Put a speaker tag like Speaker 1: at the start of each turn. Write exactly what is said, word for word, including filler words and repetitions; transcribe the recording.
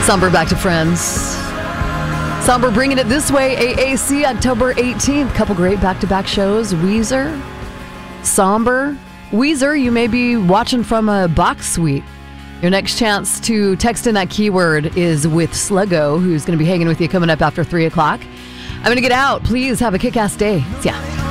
Speaker 1: Somber back to Friends. Somber bringing it this way. A A C October eighteenth. Couple great back-to-back shows. Weezer. Somber. Weezer, you may be watching from a box suite. Your next chance to text in that keyword is with Sluggo, who's going to be hanging with you coming up after three o'clock. I'm going to get out. Please have a kick-ass day. See ya.